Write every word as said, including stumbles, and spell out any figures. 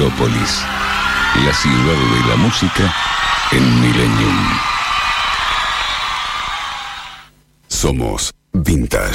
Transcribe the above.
Megalópolis, la ciudad de la música en Millennium. Somos Vintage.